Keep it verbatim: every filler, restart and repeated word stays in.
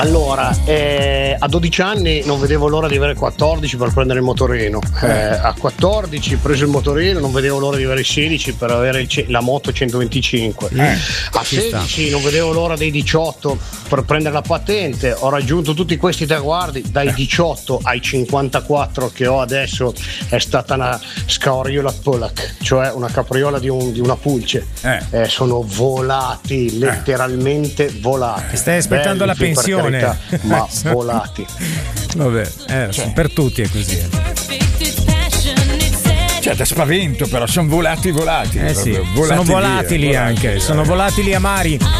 Allora, eh, a dodici anni non vedevo l'ora di avere quattordici per prendere il motorino. Eh, a quattordici ho preso il motorino, non vedevo l'ora di avere sedici per avere il ce- la moto centoventicinque. Eh, a sedici non vedevo l'ora dei diciotto per prendere la patente. Ho raggiunto tutti questi traguardi. Dai diciotto ai cinquantaquattro che ho adesso è stata una scaoriola Polak, cioè una capriola di, un, di una pulce. Eh. Eh, sono volati, letteralmente eh. volati. Stai aspettando Belli, la pensione. Carità, ma volati. Vabbè, eh, cioè. Per tutti è così. Cioè, da spavento, però sono volati volati. Eh sì, volati sono volatili via, anche, volati, sono volatili amari.